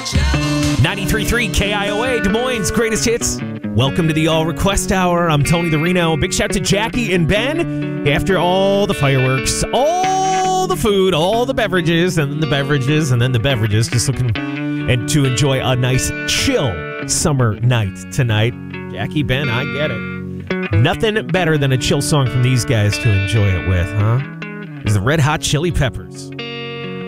93.3 KIOA, Des Moines' greatest hits. Welcome to the All Request Hour. I'm Tony the Reno. Big shout to Jackie and Ben. After all the fireworks, all the food, all the beverages, and then the beverages, and then the beverages, just looking and to enjoy a nice chill summer night tonight. Jackie, Ben, I get it. Nothing better than a chill song from these guys to enjoy it with, huh? Is the Red Hot Chili Peppers.